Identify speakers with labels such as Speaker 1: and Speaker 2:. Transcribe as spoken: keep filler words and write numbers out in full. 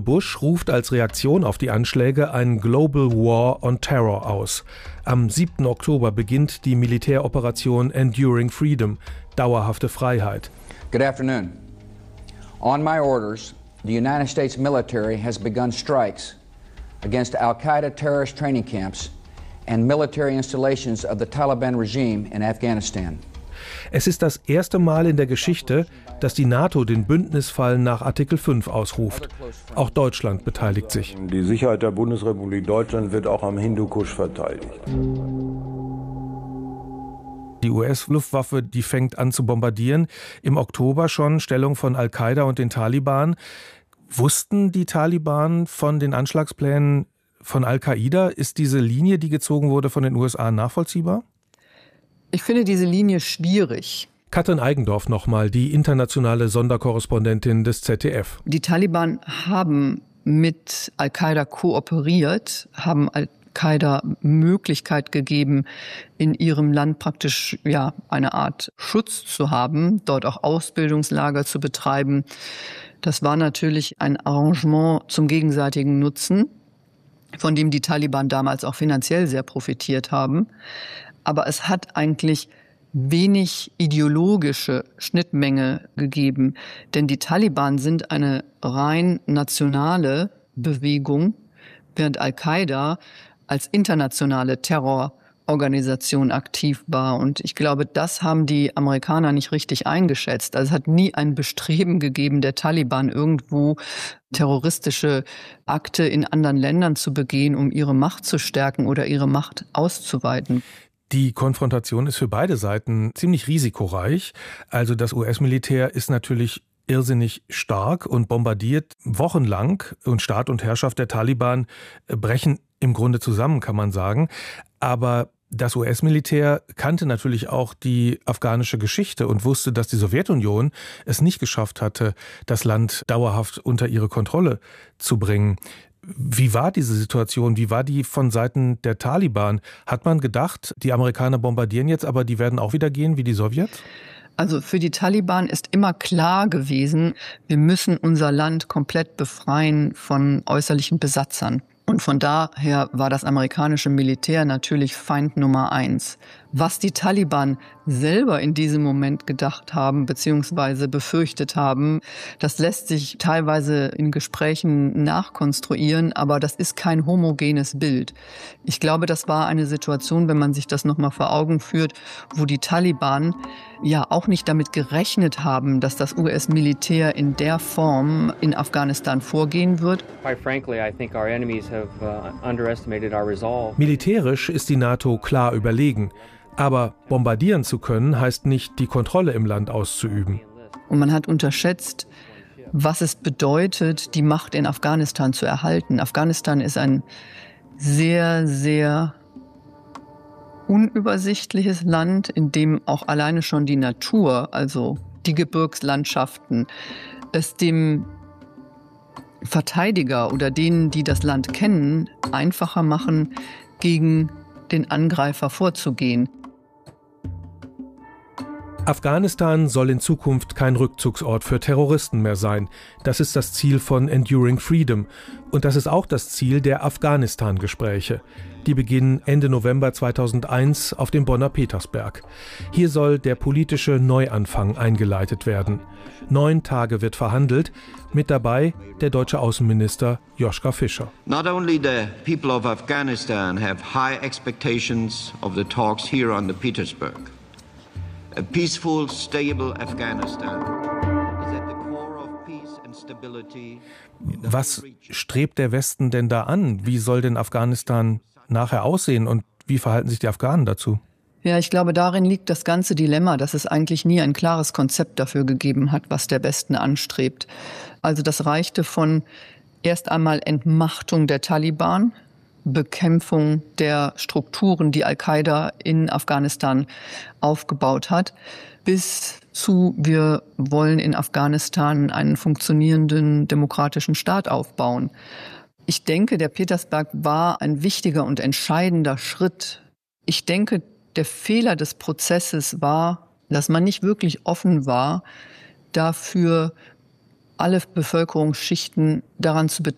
Speaker 1: Bush ruft als Reaktion auf die Anschläge ein Global War on Terror aus. Am siebten Oktober beginnt die Militäroperation Enduring Freedom, dauerhafte Freiheit.
Speaker 2: Good afternoon. On my orders, the United States military has begun strikes against Al-Qaeda terrorist training camps and military installations of the Taliban regime in Afghanistan.
Speaker 1: Es ist das erste Mal in der Geschichte, dass die NATO den Bündnisfall nach Artikel fünf ausruft. Auch Deutschland beteiligt sich.
Speaker 3: Die Sicherheit der Bundesrepublik Deutschland wird auch am Hindukusch verteidigt.
Speaker 1: Die U S-Luftwaffe, die fängt an zu bombardieren. Im Oktober schon Stellung von Al-Qaida und den Taliban. Wussten die Taliban von den Anschlagsplänen von Al-Qaida? Ist diese Linie, die gezogen wurde von den U S A, nachvollziehbar?
Speaker 4: Ich finde diese Linie schwierig.
Speaker 1: Katrin Eigendorf nochmal, die internationale Sonderkorrespondentin des Z D F.
Speaker 4: Die Taliban haben mit Al-Qaida kooperiert, haben Al-Qaida Möglichkeit gegeben, in ihrem Land praktisch ja eine Art Schutz zu haben, dort auch Ausbildungslager zu betreiben. Das war natürlich ein Arrangement zum gegenseitigen Nutzen, von dem die Taliban damals auch finanziell sehr profitiert haben. Aber es hat eigentlich wenig ideologische Schnittmenge gegeben. Denn die Taliban sind eine rein nationale Bewegung, während Al-Qaida als internationale Terrororganisation aktiv war. Und ich glaube, das haben die Amerikaner nicht richtig eingeschätzt. Also es hat nie ein Bestreben gegeben, der Taliban irgendwo terroristische Akte in anderen Ländern zu begehen, um ihre Macht zu stärken oder ihre Macht auszuweiten.
Speaker 1: Die Konfrontation ist für beide Seiten ziemlich risikoreich. Also das U S-Militär ist natürlich irrsinnig stark und bombardiert wochenlang. Und Staat und Herrschaft der Taliban brechen im Grunde zusammen, kann man sagen. Aber das U S-Militär kannte natürlich auch die afghanische Geschichte und wusste, dass die Sowjetunion es nicht geschafft hatte, das Land dauerhaft unter ihre Kontrolle zu bringen. Wie war diese Situation? Wie war die von Seiten der Taliban? Hat man gedacht, die Amerikaner bombardieren jetzt, aber die werden auch wieder gehen wie die Sowjets?
Speaker 4: Also für die Taliban ist immer klar gewesen, wir müssen unser Land komplett befreien von äußerlichen Besatzern. Und von daher war das amerikanische Militär natürlich Feind Nummer eins. Was die Taliban selber in diesem Moment gedacht haben bzw. befürchtet haben, das lässt sich teilweise in Gesprächen nachkonstruieren, aber das ist kein homogenes Bild. Ich glaube, das war eine Situation, wenn man sich das nochmal vor Augen führt, wo die Taliban ja auch nicht damit gerechnet haben, dass das U S-Militär in der Form in Afghanistan vorgehen wird.
Speaker 1: Militärisch ist die NATO klar überlegen. Aber bombardieren zu können, heißt nicht, die Kontrolle im Land auszuüben.
Speaker 4: Und man hat unterschätzt, was es bedeutet, die Macht in Afghanistan zu erhalten. Afghanistan ist ein sehr, sehr unübersichtliches Land, in dem auch alleine schon die Natur, also die Gebirgslandschaften, es dem Verteidiger oder denen, die das Land kennen, einfacher machen, gegen den Angreifer vorzugehen.
Speaker 1: Afghanistan soll in Zukunft kein Rückzugsort für Terroristen mehr sein. Das ist das Ziel von Enduring Freedom. Und das ist auch das Ziel der Afghanistan-Gespräche. Die beginnen Ende November zweitausendeins auf dem Bonner Petersberg. Hier soll der politische Neuanfang eingeleitet werden. Neun Tage wird verhandelt. Mit dabei der deutsche Außenminister Joschka Fischer.
Speaker 5: Not only the people of Afghanistan have high expectations of the talks here on the Petersberg. A peaceful, stable Afghanistan is at the core of peace and stability.
Speaker 1: Was strebt der Westen denn da an? Wie soll denn Afghanistan nachher aussehen und wie verhalten sich die Afghanen dazu?
Speaker 4: Ja, ich glaube, darin liegt das ganze Dilemma, dass es eigentlich nie ein klares Konzept dafür gegeben hat, was der Westen anstrebt. Also das reichte von erst einmal Entmachtung der Taliban, Bekämpfung der Strukturen, die Al-Qaida in Afghanistan aufgebaut hat, bis zu, wir wollen in Afghanistan einen funktionierenden demokratischen Staat aufbauen. Ich denke, der Petersberg war ein wichtiger und entscheidender Schritt. Ich denke, der Fehler des Prozesses war, dass man nicht wirklich offen war, dafür alle Bevölkerungsschichten daran zu beteiligen,